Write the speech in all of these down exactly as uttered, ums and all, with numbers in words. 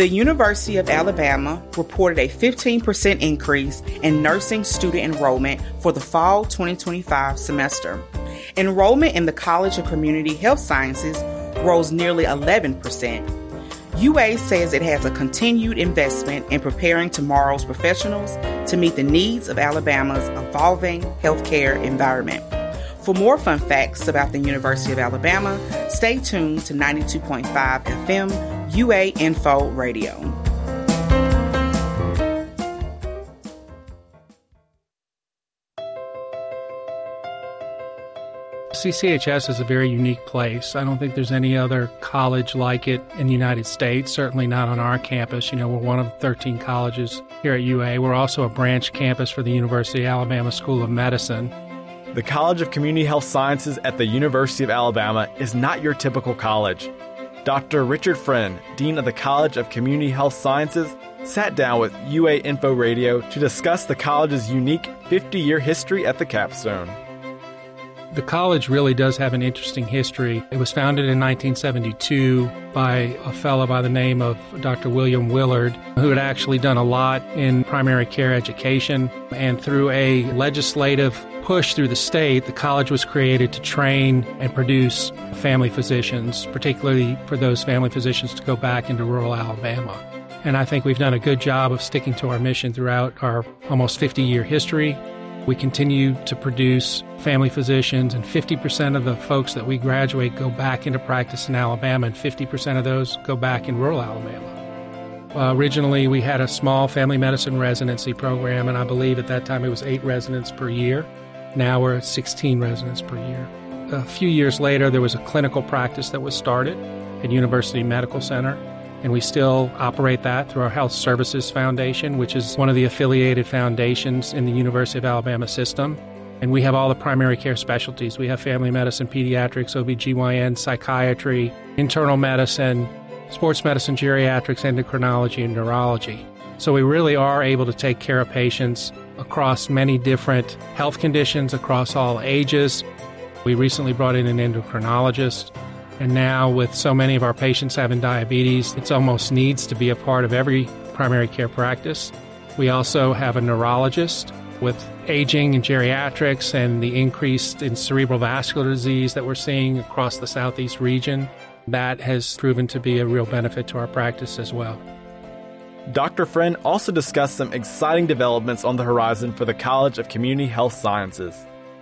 The University of Alabama reported a fifteen percent increase in nursing student enrollment for the fall twenty twenty-five semester. Enrollment in the College of Community Health Sciences rose nearly eleven percent. U A says it has a continued investment in preparing tomorrow's professionals to meet the needs of Alabama's evolving healthcare environment. For more fun facts about the University of Alabama, stay tuned to ninety-two point five F M U A Info Radio. C C H S is a very unique place. I don't think there's any other college like it in the United States, certainly not on our campus. You know, we're one of thirteen colleges here at U A. We're also a branch campus for the University of Alabama School of Medicine. The College of Community Health Sciences at the University of Alabama is not your typical college. Doctor Richard Friend, Dean of the College of Community Health Sciences, sat down with U A Info Radio to discuss the college's unique fifty-year history at the capstone. The college really does have an interesting history. It was founded in nineteen seventy-two by a fellow by the name of Doctor William Willard, who had actually done a lot in primary care education. And through a legislative push through the state, the college was created to train and produce family physicians, particularly for those family physicians to go back into rural Alabama. And I think we've done a good job of sticking to our mission throughout our almost fifty-year history. We continue to produce family physicians, and fifty percent of the folks that we graduate go back into practice in Alabama, and fifty percent of those go back in rural Alabama. Uh, originally, we had a small family medicine residency program, and I believe at that time it was eight residents per year. Now we're at sixteen residents per year. A few years later, there was a clinical practice that was started at University Medical Center, and we still operate that through our Health Services Foundation, which is one of the affiliated foundations in the University of Alabama system. And we have all the primary care specialties. We have family medicine, pediatrics, O B G Y N, psychiatry, internal medicine, sports medicine, geriatrics, endocrinology, and neurology. So we really are able to take care of patients across many different health conditions, across all ages. We recently brought in an endocrinologist. And now with so many of our patients having diabetes, it almost needs to be a part of every primary care practice. We also have a neurologist. With aging and geriatrics and the increase in cerebral vascular disease that we're seeing across the Southeast region, that has proven to be a real benefit to our practice as well. Doctor Friend also discussed some exciting developments on the horizon for the College of Community Health Sciences.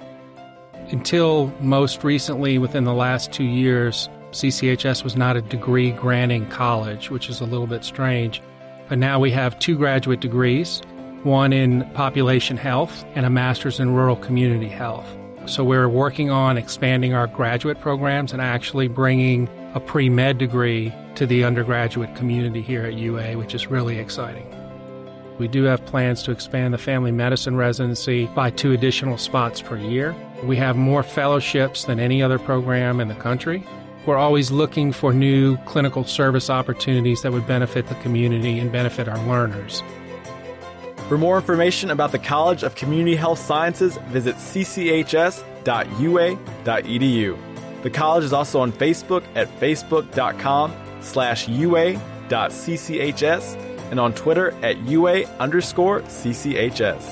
Until most recently, within the last two years, C C H S was not a degree-granting college, which is a little bit strange. But now we have two graduate degrees, one in population health and a master's in rural community health. So we're working on expanding our graduate programs and actually bringing a pre-med degree to the undergraduate community here at U A, which is really exciting. We do have plans to expand the family medicine residency by two additional spots per year. We have more fellowships than any other program in the country. We're always looking for new clinical service opportunities that would benefit the community and benefit our learners. For more information about the College of Community Health Sciences, visit c c h s dot u a dot e d u. The college is also on Facebook at facebook.com slash ua.cchs and on Twitter at ua underscore cchs.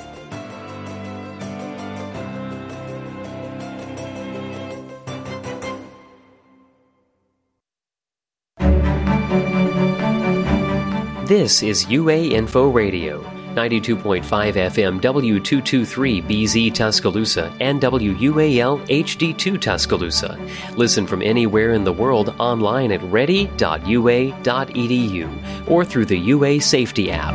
This is U A Info Radio, ninety-two point five F M W two twenty-three B Z Tuscaloosa and W U A L H D two Tuscaloosa. Listen from anywhere in the world online at ready dot u a dot e d u or through the U A Safety app.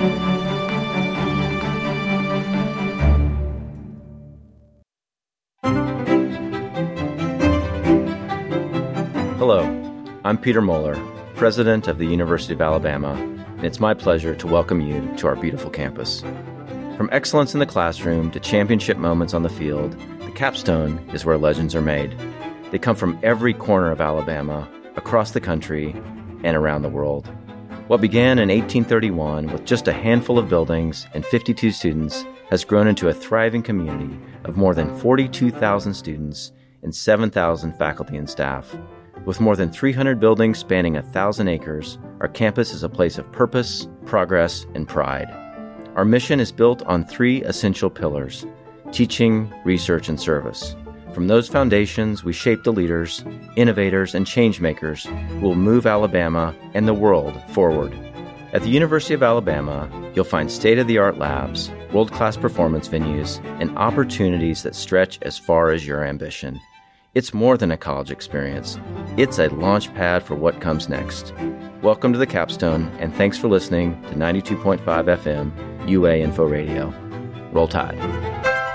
Hello, I'm Peter Moeller, President of the University of Alabama, and it's my pleasure to welcome you to our beautiful campus. From excellence in the classroom to championship moments on the field, the capstone is where legends are made. They come from every corner of Alabama, across the country, and around the world. What began in eighteen thirty-one with just a handful of buildings and fifty-two students has grown into a thriving community of more than forty-two thousand students and seven thousand faculty and staff. With more than three hundred buildings spanning one thousand acres, our campus is a place of purpose, progress, and pride. Our mission is built on three essential pillars: teaching, research, and service. From those foundations, we shape the leaders, innovators, and changemakers who will move Alabama and the world forward. At the University of Alabama, you'll find state-of-the-art labs, world-class performance venues, and opportunities that stretch as far as your ambition. It's more than a college experience. It's a launch pad for what comes next. Welcome to the Capstone, and thanks for listening to ninety-two point five F M U A Info Radio. Roll Tide.